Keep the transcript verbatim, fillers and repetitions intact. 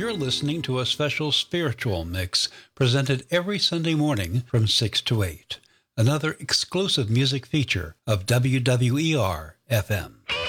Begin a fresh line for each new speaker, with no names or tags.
You're listening to a special spiritual mix presented every Sunday morning from six to eight. Another exclusive music feature of W W E R F M.